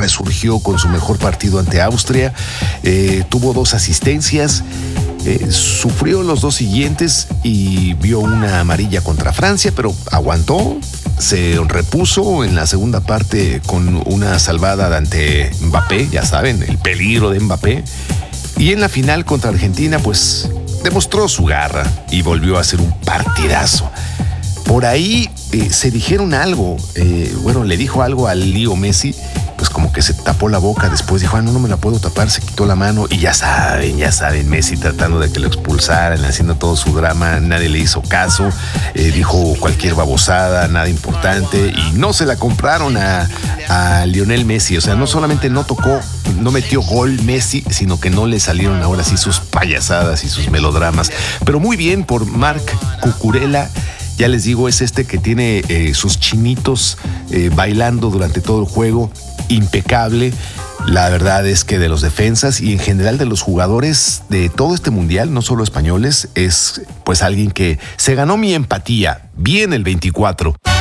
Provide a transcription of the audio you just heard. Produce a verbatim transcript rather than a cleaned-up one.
resurgió con su mejor partido ante Austria, eh, tuvo dos asistencias, eh, sufrió los dos siguientes y vio una amarilla contra Francia, pero aguantó, se repuso en la segunda parte con una salvada ante Mbappé, ya saben, el peligro de Mbappé, y en la final contra Argentina pues demostró su garra y volvió a hacer un partidazo. Por ahí eh, se dijeron algo, eh, bueno, le dijo algo al Leo Messi, pues como que se tapó la boca, después dijo, ah, no, no me la puedo tapar, se quitó la mano y ya saben, ya saben, Messi tratando de que lo expulsaran, haciendo todo su drama, nadie le hizo caso, eh, dijo cualquier babosada, nada importante y no se la compraron a, a Lionel Messi, o sea, no solamente no tocó, no metió gol Messi, sino que no le salieron ahora sí sus payasadas y sus melodramas, pero muy bien por Marc Cucurella. Ya les digo, es este que tiene eh, sus chinitos eh, bailando durante todo el juego, impecable. La verdad es que de los defensas y en general de los jugadores de todo este mundial, no solo españoles, es pues alguien que se ganó mi empatía. Bien el veinticuatro.